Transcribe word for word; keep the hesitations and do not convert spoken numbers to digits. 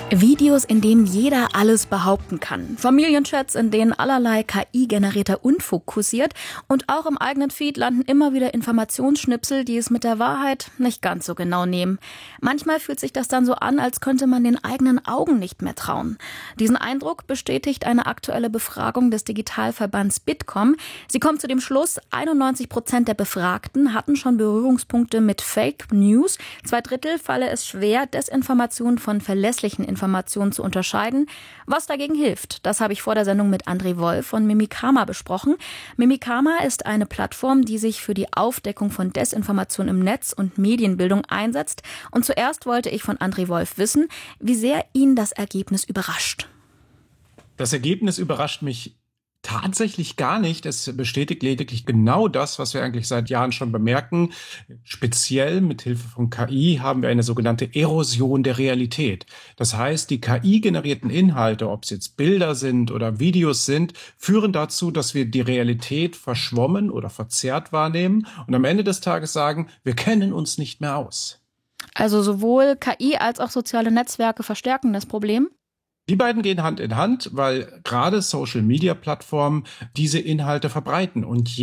Videos, in denen jeder alles behaupten kann. Familienchats, in denen allerlei K I-generierter Unfug kursiert. Und auch im eigenen Feed landen immer wieder Informationsschnipsel, die es mit der Wahrheit nicht ganz so genau nehmen. Manchmal fühlt sich das dann so an, als könnte man den eigenen Augen nicht mehr trauen. Diesen Eindruck bestätigt eine aktuelle Befragung des Digitalverbands Bitkom. Sie kommt zu dem Schluss, einundneunzig Prozent der Befragten hatten schon Berührungspunkte mit Fake News. Zwei Drittel falle es schwer, Desinformationen von verlässlichen Informationen zu unterscheiden. Was dagegen hilft, das habe ich vor der Sendung mit André Wolf von Mimikama besprochen. Mimikama ist eine Plattform, die sich für die Aufdeckung von Desinformation im Netz und Medienbildung einsetzt. Und zuerst wollte ich von André Wolf wissen, wie sehr ihn das Ergebnis überrascht. Das Ergebnis überrascht mich tatsächlich gar nicht. Es bestätigt lediglich genau das, was wir eigentlich seit Jahren schon bemerken. Speziell mit Hilfe von K I haben wir eine sogenannte Erosion der Realität. Das heißt, die K I-generierten Inhalte, ob es jetzt Bilder sind oder Videos sind, führen dazu, dass wir die Realität verschwommen oder verzerrt wahrnehmen und am Ende des Tages sagen, wir kennen uns nicht mehr aus. Also sowohl K I als auch soziale Netzwerke verstärken das Problem? Die beiden gehen Hand in Hand, weil gerade Social-Media-Plattformen diese Inhalte verbreiten und